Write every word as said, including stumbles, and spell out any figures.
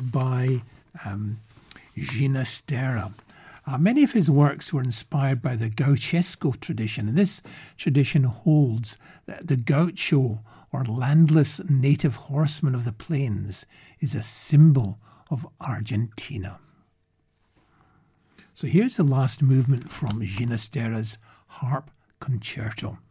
by um, Ginastera. Uh, many of his works were inspired by the Gauchesco tradition, and this tradition holds that the gaucho, or landless native horseman of the plains, is a symbol of Argentina. So here's the last movement from Ginastera's Harp Concerto.